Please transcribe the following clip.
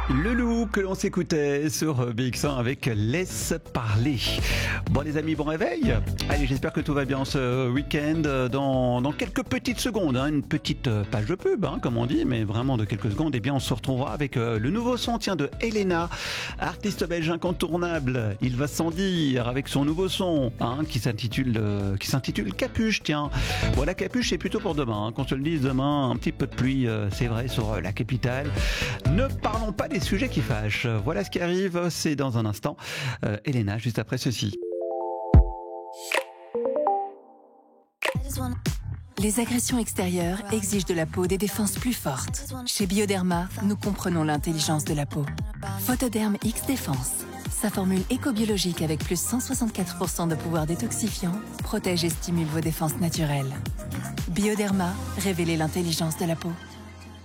Le loup que l'on s'écoutait sur BX1 avec Laisse parler. Bon les amis, bon réveil. Allez, j'espère que tout va bien ce week-end. Dans quelques petites secondes, une petite page de pub, comme on dit, mais vraiment de quelques secondes, eh bien on se retrouvera avec le nouveau son de Elena, artiste belge incontournable. Il va sans dire avec son nouveau son qui s'intitule Capuche. Tiens, voilà, Capuche, c'est plutôt pour demain. Qu'on se le dise, demain, un petit peu de pluie, c'est vrai, sur la capitale. Ne parlons pas des sujets qui fâchent. Voilà ce qui arrive, c'est dans un instant. Elena, juste après ceci. Les agressions extérieures exigent de la peau des défenses plus fortes. Chez Bioderma, nous comprenons l'intelligence de la peau. Photoderm X Défense. Sa formule éco-biologique avec plus 164% de pouvoir détoxifiant protège et stimule vos défenses naturelles. Bioderma, révélez l'intelligence de la peau.